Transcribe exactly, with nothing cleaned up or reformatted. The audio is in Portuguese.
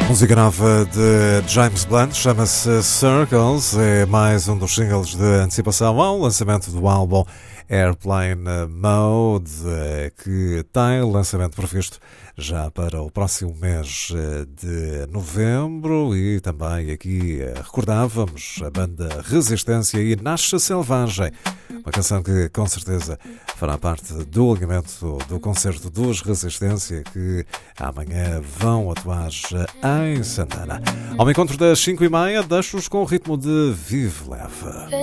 Música nova de James Blunt, chama-se Circles, é mais um dos singles de antecipação ao lançamento do álbum Airplane Mode, que tem lançamento previsto já para o próximo mês de novembro. E também aqui recordávamos a banda Resistência e Nasce Selvagem, uma canção que com certeza fará parte do alinhamento do concerto dos Resistência, que amanhã vão atuar em Santana. Ao encontro das cinco e meia, deixo-os com o ritmo de Vive Leve.